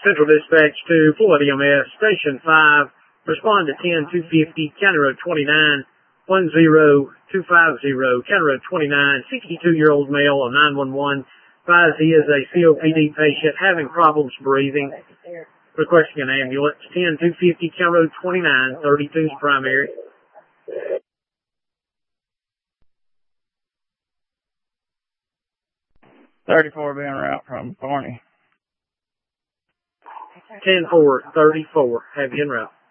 Central Dispatch to Floyd EMS, Station 5. Respond to 10250, County Road 29, 10250, County Road 29, 62-year-old male on 911. Advised he is a COPD patient having problems breathing. Requesting an ambulance. 10250, County Road 29, 32's primary. 34 being route from Barney. 10-4, 34. Have you en route.